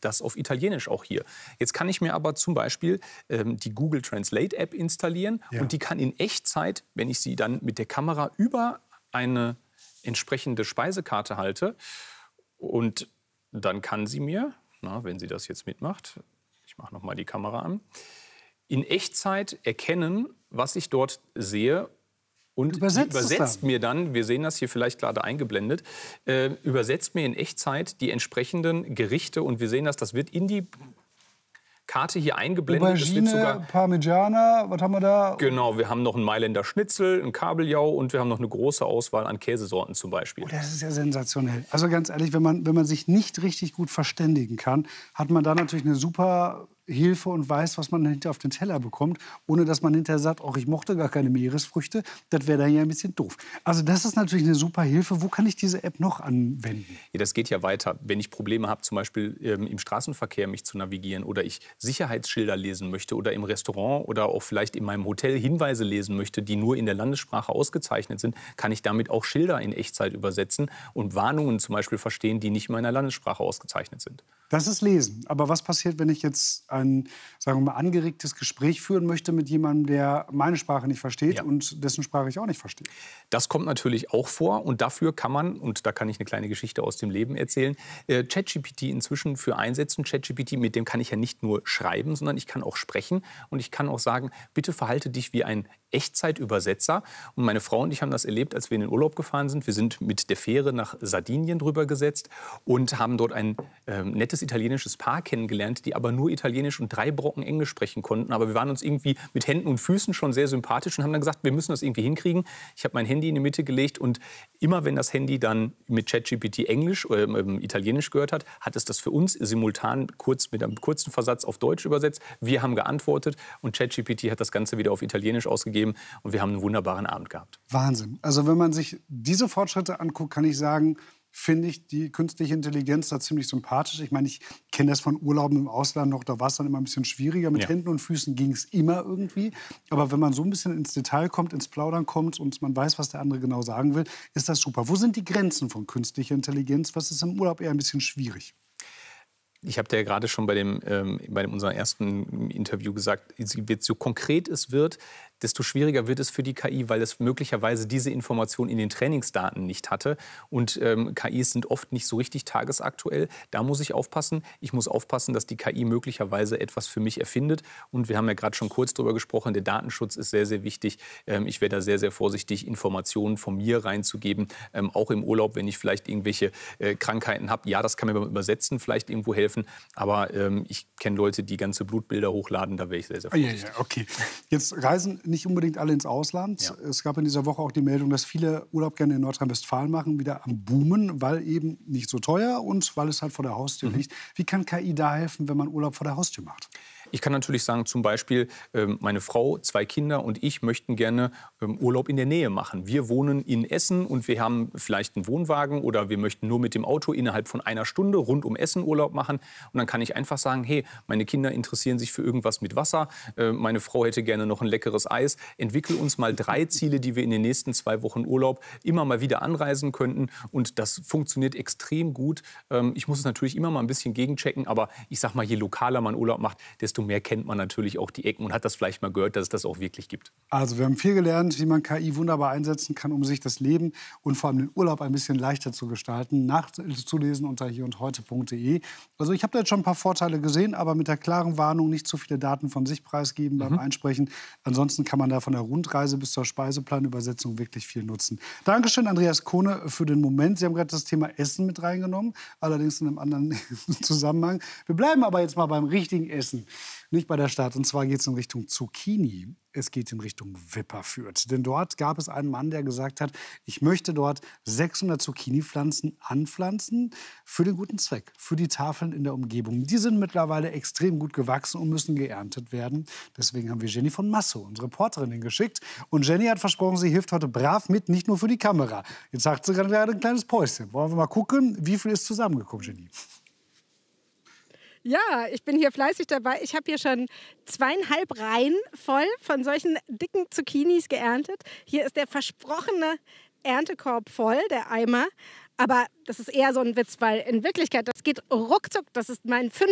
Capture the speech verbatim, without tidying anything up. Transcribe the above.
das auf Italienisch auch hier. Jetzt kann ich mir aber zum Beispiel ähm, die Google Translate App installieren ja. und die kann in Echtzeit, wenn ich sie dann mit der Kamera über eine entsprechende Speisekarte halte, und dann kann sie mir, na, wenn sie das jetzt mitmacht, ich mache noch mal die Kamera an, in Echtzeit erkennen, was ich dort sehe. Und übersetzt, übersetzt mir dann, wir sehen das hier vielleicht gerade eingeblendet, äh, übersetzt mir in Echtzeit die entsprechenden Gerichte. Und wir sehen das, das wird in die Karte hier eingeblendet. Aubergine, es wird sogar Parmigiana, was haben wir da? Genau, wir haben noch einen Mailänder Schnitzel, einen Kabeljau und wir haben noch eine große Auswahl an Käsesorten zum Beispiel. Oh, das ist ja sensationell. Also ganz ehrlich, wenn man, wenn man sich nicht richtig gut verständigen kann, hat man da natürlich eine super Hilfe und weiß, was man hinterher auf den Teller bekommt, ohne dass man hinterher sagt, ach, ich mochte gar keine Meeresfrüchte. Das wäre dann ja ein bisschen doof. Also das ist natürlich eine super Hilfe. Wo kann ich diese App noch anwenden? Ja, das geht ja weiter. Wenn ich Probleme habe, zum Beispiel ähm, im Straßenverkehr mich zu navigieren oder ich Sicherheitsschilder lesen möchte oder im Restaurant oder auch vielleicht in meinem Hotel Hinweise lesen möchte, die nur in der Landessprache ausgezeichnet sind, kann ich damit auch Schilder in Echtzeit übersetzen und Warnungen zum Beispiel verstehen, die nicht mehr in der Landessprache ausgezeichnet sind. Das ist Lesen. Aber was passiert, wenn ich jetzt ein, sagen wir mal, angeregtes Gespräch führen möchte mit jemandem, der meine Sprache nicht versteht ja. und dessen Sprache ich auch nicht verstehe? Das kommt natürlich auch vor. Und dafür kann man, und da kann ich eine kleine Geschichte aus dem Leben erzählen, äh, ChatGPT inzwischen für einsetzen. ChatGPT, mit dem kann ich ja nicht nur schreiben, sondern ich kann auch sprechen. Und ich kann auch sagen, bitte verhalte dich wie ein Echtzeitübersetzer. Und meine Frau und ich haben das erlebt, als wir in den Urlaub gefahren sind. Wir sind mit der Fähre nach Sardinien drüber gesetzt und haben dort ein äh, nettes italienisches Paar kennengelernt, die aber nur Italienisch und drei Brocken Englisch sprechen konnten. Aber wir waren uns irgendwie mit Händen und Füßen schon sehr sympathisch und haben dann gesagt, wir müssen das irgendwie hinkriegen. Ich habe mein Handy in die Mitte gelegt und immer wenn das Handy dann mit ChatGPT Englisch oder äh, Italienisch gehört hat, hat es das für uns simultan kurz mit einem kurzen Versatz auf Deutsch übersetzt. Wir haben geantwortet und ChatGPT hat das Ganze wieder auf Italienisch ausgegeben und wir haben einen wunderbaren Abend gehabt. Wahnsinn. Also wenn man sich diese Fortschritte anguckt, kann ich sagen, finde ich die künstliche Intelligenz da ziemlich sympathisch. Ich meine, ich kenne das von Urlauben im Ausland noch, da war es dann immer ein bisschen schwieriger. Mit ja. Händen und Füßen ging es immer irgendwie. Aber wenn man so ein bisschen ins Detail kommt, ins Plaudern kommt und man weiß, was der andere genau sagen will, ist das super. Wo sind die Grenzen von künstlicher Intelligenz? Was ist im Urlaub eher ein bisschen schwierig? Ich habe dir ja gerade schon bei, dem, ähm, bei dem, unserem ersten Interview gesagt, so konkret es wird, desto schwieriger wird es für die K I, weil es möglicherweise diese Information in den Trainingsdaten nicht hatte. Und ähm, K Is sind oft nicht so richtig tagesaktuell. Da muss ich aufpassen. Ich muss aufpassen, dass die K I möglicherweise etwas für mich erfindet. Und wir haben ja gerade schon kurz darüber gesprochen, der Datenschutz ist sehr, sehr wichtig. Ähm, ich wäre da sehr, sehr vorsichtig, Informationen von mir reinzugeben. Ähm, auch im Urlaub, wenn ich vielleicht irgendwelche äh, Krankheiten habe. Ja, das kann mir beim Übersetzen vielleicht irgendwo helfen. Aber ähm, ich kenne Leute, die ganze Blutbilder hochladen. Da wäre ich sehr, sehr vorsichtig. Ja, ja, okay. Jetzt reisen nicht unbedingt alle ins Ausland. Ja. Es gab in dieser Woche auch die Meldung, dass viele Urlaub gerne in Nordrhein-Westfalen machen, wieder am Boomen, weil eben nicht so teuer und weil es halt vor der Haustür mhm. liegt. Wie kann K I da helfen, wenn man Urlaub vor der Haustür macht? Ich kann natürlich sagen, zum Beispiel, ähm, meine Frau, zwei Kinder und ich möchten gerne ähm, Urlaub in der Nähe machen. Wir wohnen in Essen und wir haben vielleicht einen Wohnwagen oder wir möchten nur mit dem Auto innerhalb von einer Stunde rund um Essen Urlaub machen. Und dann kann ich einfach sagen, hey, meine Kinder interessieren sich für irgendwas mit Wasser, äh, meine Frau hätte gerne noch ein leckeres Eis. Entwickel uns mal drei Ziele, die wir in den nächsten zwei Wochen Urlaub immer mal wieder anreisen könnten. Und das funktioniert extrem gut. Ähm, ich muss es natürlich immer mal ein bisschen gegenchecken, aber ich sag mal, je lokaler man Urlaub macht, desto mehr kennt man natürlich auch die Ecken und hat das vielleicht mal gehört, dass es das auch wirklich gibt. Also wir haben viel gelernt, wie man K I wunderbar einsetzen kann, um sich das Leben und vor allem den Urlaub ein bisschen leichter zu gestalten. Nachzulesen unter hier und heute punkt de. Also ich habe da jetzt schon ein paar Vorteile gesehen, aber mit der klaren Warnung, nicht zu viele Daten von sich preisgeben beim mhm. Einsprechen. Ansonsten kann man da von der Rundreise bis zur Speiseplanübersetzung wirklich viel nutzen. Dankeschön, Andreas Kohne, für den Moment. Sie haben gerade das Thema Essen mit reingenommen, allerdings in einem anderen Zusammenhang. Wir bleiben aber jetzt mal beim richtigen Essen. Nicht bei der Stadt. Und zwar geht es in Richtung Zucchini. Es geht in Richtung Wipperfürth. Denn dort gab es einen Mann, der gesagt hat, ich möchte dort sechshundert Zucchini-Pflanzen anpflanzen für den guten Zweck, für die Tafeln in der Umgebung. Die sind mittlerweile extrem gut gewachsen und müssen geerntet werden. Deswegen haben wir Jenny von Masso, unsere Reporterin, hingeschickt. Und Jenny hat versprochen, sie hilft heute brav mit, nicht nur für die Kamera. Jetzt sagt sie gerade ein kleines Päuschen. Wollen wir mal gucken, wie viel ist zusammengekommen, Jenny? Ja, ich bin hier fleißig dabei. Ich habe hier schon zweieinhalb Reihen voll von solchen dicken Zucchinis geerntet. Hier ist der versprochene Erntekorb voll, der Eimer. Aber das ist eher so ein Witz, weil in Wirklichkeit, das geht ruckzuck. Das ist mein fünf